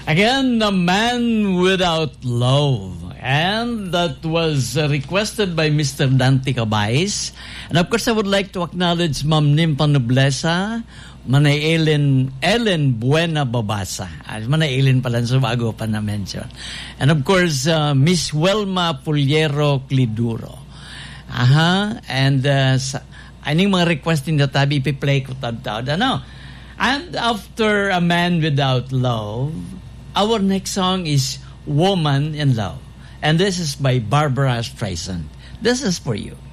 Again, A Man Without Love. And that was requested by Mr. Dante Cabais. And of course, I would like to acknowledge Ma'am Nimpa Noblesa, Manay Ellen Buena Babasa. Manay Ellen pala sa bago pa na-mention. And of course, Miss Welma Puliero Cliduro. And aning mga requesting na tabi ipi-play ko tad-tad. Ano? And after A Man Without Love, our next song is Woman in Love. And this is by Barbara Streisand. This is for you.